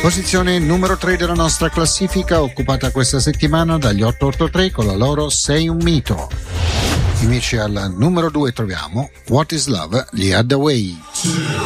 Posizione numero 3 della nostra classifica, occupata questa settimana dagli 883 con la loro Sei un mito. Invece al numero 2 troviamo What is Love, gli Hathaway.